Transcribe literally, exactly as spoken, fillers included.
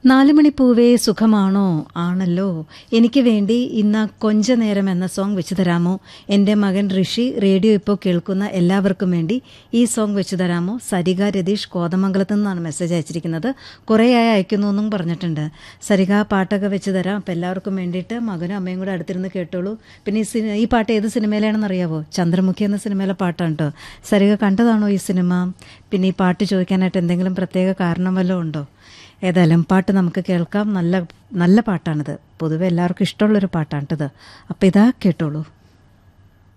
നാലുമണിപ്പൂവേ സുഖമാണോ? ആണല്ലോ. എനിക്ക് വേണ്ടി ഇന്ന് കൊഞ്ച നേരം എന്ന സോങ് വെച്ച് തരാമോ? എൻ്റെ മകൻ ഋഷി റേഡിയോ ഇപ്പോൾ കേൾക്കുന്ന എല്ലാവർക്കും വേണ്ടി ഈ സോങ് വെച്ച് തരാമോ? സരിക രതീഷ് കോതമംഗലത്തു നിന്നാണ് മെസ്സേജ് അയച്ചിരിക്കുന്നത്. കുറേയായി അയക്കുന്നു എന്നും പറഞ്ഞിട്ടുണ്ട്. സരിക പാട്ടൊക്കെ വെച്ച് തരാം. അപ്പം എല്ലാവർക്കും വേണ്ടിയിട്ട് മകനും അമ്മയും കൂടെ അടുത്തിരുന്ന് കേട്ടോളൂ. പിന്നെ ഈ സിനി ഈ പാട്ട് ഏത് സിനിമയിലാണെന്ന് അറിയാവോ? ചന്ദ്രമുഖി എന്ന സിനിമയിലെ പാട്ടാണ് കേട്ടോ. സരിക കണ്ടതാണോ ഈ സിനിമ? പിന്നെ ഈ പാട്ട് ചോദിക്കാനായിട്ട് എന്തെങ്കിലും പ്രത്യേക കാരണം വല്ലതും ഉണ്ടോ? ഏതായാലും പാട്ട് നമുക്ക് കേൾക്കാം. നല്ല നല്ല പാട്ടാണിത്. പൊതുവെ എല്ലാവർക്കും ഇഷ്ടമുള്ളൊരു പാട്ടാണിത്. അപ്പോൾ ഇതാ കേട്ടോളൂ.